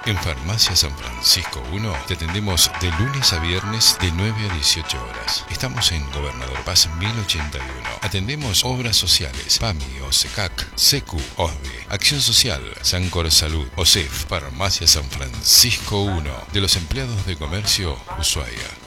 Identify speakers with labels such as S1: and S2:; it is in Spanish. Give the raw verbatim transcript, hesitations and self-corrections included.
S1: En Farmacia San Francisco uno te atendemos de lunes a viernes de nueve a dieciocho horas. Estamos en Gobernador Paz mil ochenta y uno. Atendemos obras sociales, PAMI, OSECAC, SECU, OSDE, Acción Social, Sancor Salud, OSEF. Farmacia San Francisco uno, de los empleados de comercio, Ushuaia.